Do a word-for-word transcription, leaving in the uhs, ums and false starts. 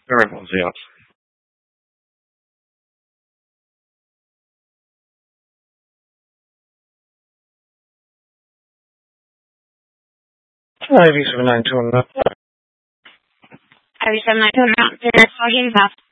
Everyone's out. I V seven nine two one. I V seven nine two one. Talking about.